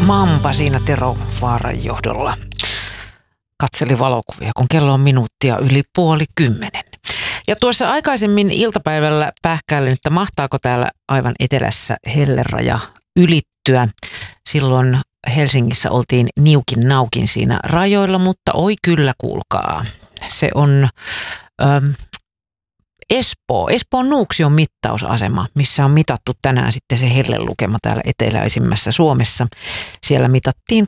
Mampa siinä Tero Vaaran johdolla katseli valokuvia, kun kello on minuuttia yli 9:30. Ja tuossa aikaisemmin iltapäivällä pähkäilin, että mahtaako täällä aivan etelässä helleraja ylittyä. Silloin Helsingissä oltiin niukin naukin siinä rajoilla, mutta oi kyllä kuulkaa. Se on Espoon Nuuksion mittausasema, missä on mitattu tänään sitten se hellelukema täällä eteläisimmässä Suomessa. Siellä mitattiin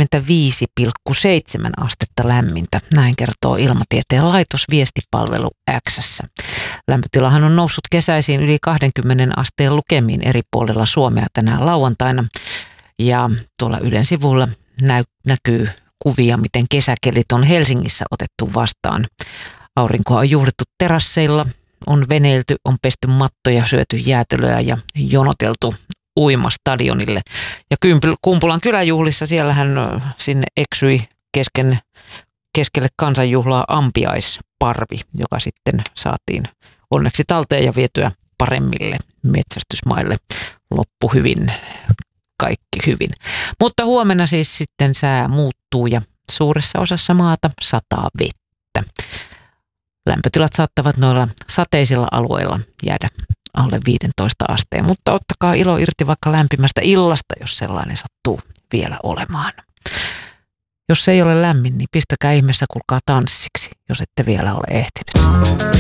25,7 astetta lämmintä. Näin kertoo Ilmatieteen laitos viestipalvelu X:ssä. Lämpötilahan on noussut kesäisiin yli 20 asteen lukemiin eri puolilla Suomea tänään lauantaina. Ja tuolla Ylen sivuilla näkyy kuvia, miten kesäkelit on Helsingissä otettu vastaan. Aurinkoa on juhlittu terasseilla, on veneilty, on pesty mattoja, syöty jäätelöä ja jonoteltu uimastadionille. Ja Kumpulan kyläjuhlissa siellähän sinne eksyi keskelle kansanjuhlaa ampiaisparvi, joka sitten saatiin onneksi talteen ja vietyä paremmille metsästysmaille. Loppu hyvin, kaikki hyvin. Mutta huomenna siis sitten sää muuttuu ja suuressa osassa maata sataa vettä. Lämpötilat saattavat noilla sateisilla alueilla jäädä alle 15 asteen, mutta ottakaa ilo irti vaikka lämpimästä illasta, jos sellainen sattuu vielä olemaan. Jos se ei ole lämmin, niin pistäkää ihmeessä kuulkaa tanssiksi, jos ette vielä ole ehtinyt.